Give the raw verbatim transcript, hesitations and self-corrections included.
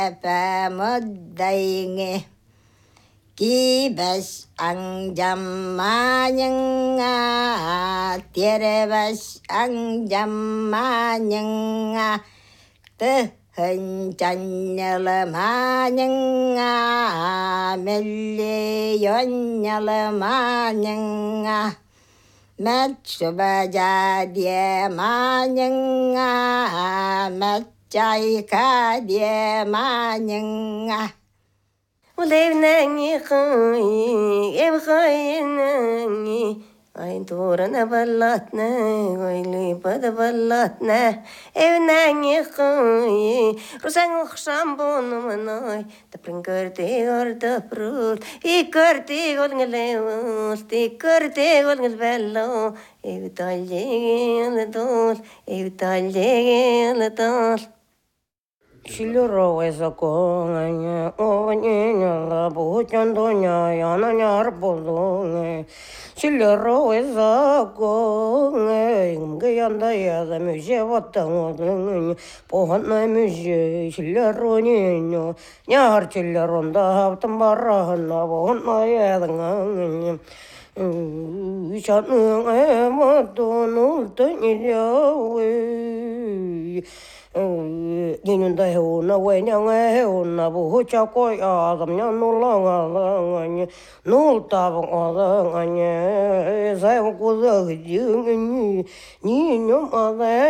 Muddainge kibas ang jamanyanga tierebas ang jamanyanga tehân chanyalmanyanga milliyonyalmanyanga Metsubajadiemanyanga Metchaikadiemanyanga Ulevnangi khay ev khaynangi Ay torana ballatna Oyle pada ballatna Evnangi khay Rusang ukhsam bonumanay Tapring karte orda prul I karte gol ngalewol Ti karte gol ngalvello Ev taljegi aladol Ev taljegi aladol Shilero esa konga onye nyanga buchando nya yana nyar bolonge Shilero esa konga nge yanda ya da muje watang onge pohana muje Shilero nyo nyar Shilero nda tambara na pohana ya da nge Shanu e matonu tanyawe Ninunda heuna wenyanga heuna buhucha koya damnya nulanga langanya nulta banganya sai kuza jingi ni nyum ade